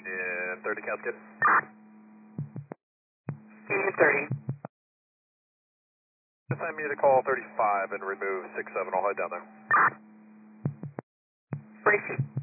Union 30 Cascade. Union 30. Assign me to call 35 and remove 67. I'll head down there. Receive.